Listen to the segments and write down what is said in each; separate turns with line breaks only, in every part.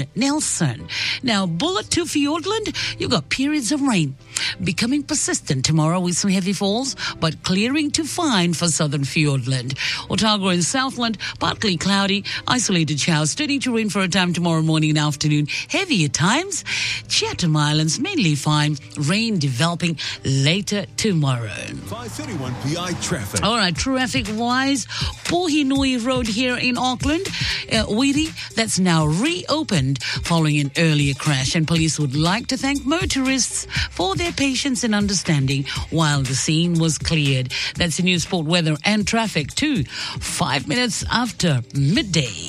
Nelson. Now, bullet to Fiordland, you've got periods of rain becoming persistent tomorrow with some heavy falls, but clearing to fine for southern Fiordland. Otago and Southland, partly cloudy, isolated showers, turning to rain for a time tomorrow morning and afternoon. Heavy at times. Chatham Islands, mainly fine. Rain developing later tomorrow.
531 PI traffic.
All right, traffic-wise, Pohinui Road here in Auckland, Wiri, that's now reopened following an earlier crash, and police would like to thank motorists for their patience and understanding while the scene was cleared. That's the news, sport, weather and traffic too. 5 minutes after midday.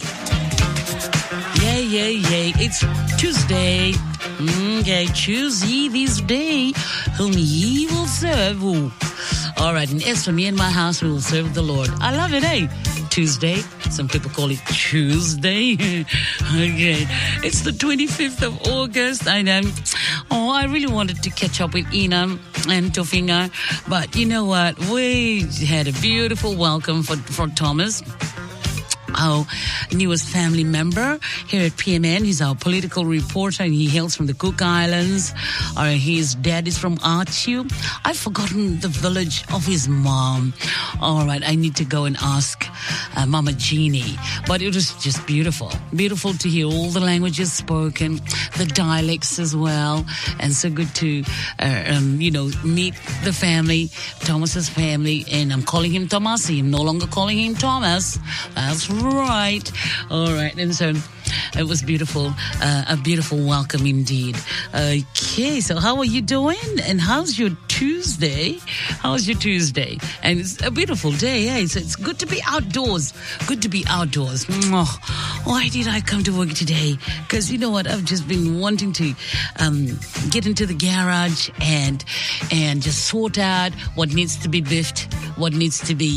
Yay. It's Tuesday. Okay, choose ye this day whom ye will serve. Ooh. All right, and as for me and my house, we will serve the Lord. I love it, eh? Tuesday. Some people call it Tuesday. Okay. It's the 25th of August. I know. Oh, I really wanted to catch up with Ina and Tofinga. But you know what? We had a beautiful welcome for Thomas, our newest family member here at PMN. He's our political reporter, and he hails from the Cook Islands. His dad is from Archu. I've forgotten the village of his mom. All right, I need to go and ask Mama Jeannie. But it was just beautiful. Beautiful to hear all the languages spoken, the dialects as well. And so good to, meet the family, Thomas's family. And I'm calling him Tomasi. I'm no longer calling him Thomas. That's right. All right. And so it was beautiful. A beautiful welcome indeed. Okay. So how are you doing? And how's your Tuesday? How's your Tuesday? And it's a beautiful day. Eh? So it's good to be outdoors. Good to be outdoors. Why did I come to work today? Because you know what? I've just been wanting to get into the garage and just sort out what needs to be biffed, what needs to be,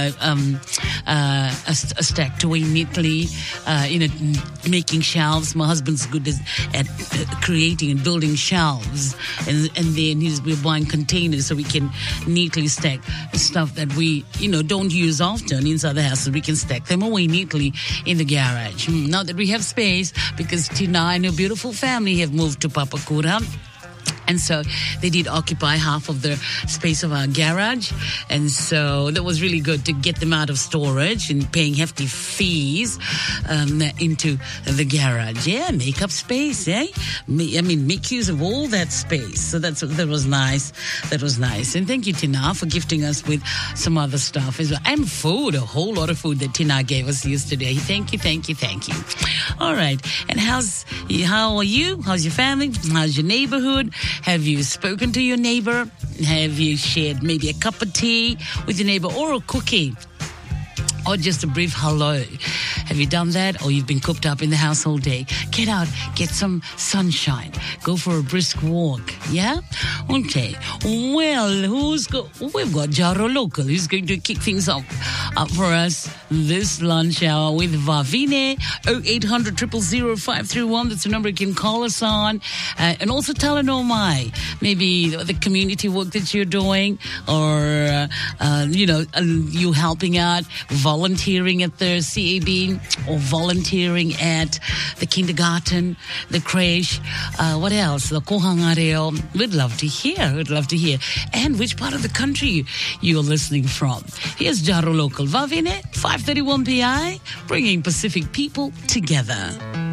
stacked away neatly, making shelves. My husband's good at creating and building shelves, and then we're buying containers so we can neatly stack stuff that we, don't use often inside the house, so we can stack them away neatly in the garage. Now that we have space, because Tina and her beautiful family have moved to Papakura. And so they did occupy half of the space of our garage. And so that was really good to get them out of storage and paying hefty fees into the garage. Yeah, make up space, eh? Make use of all that space. So that was nice. That was nice. And thank you, Tina, for gifting us with some other stuff as well. And food, a whole lot of food that Tina gave us yesterday. Thank you. All right. And how are you? How's your family? How's your neighborhood? Have you spoken to your neighbor? Have you shared maybe a cup of tea with your neighbor, or a cookie? Or just a brief hello? Have you done that? Or you've been cooped up in the house all day? Get out, get some sunshine. Go for a brisk walk, yeah? Okay. Well, we've got Jaro Local. Who's going to kick things up for us this lunch hour with Vavine. 0800 000 531. That's the number you can call us on. And also tell her maybe the community work that you're doing, or, you helping out, volunteering at the CAB, or volunteering at the kindergarten, the creche, what else? The Kohangareo. We'd love to hear. And which part of the country you're listening from. Here's Jaro Local. Vavine, 531 PI, bringing Pacific people together.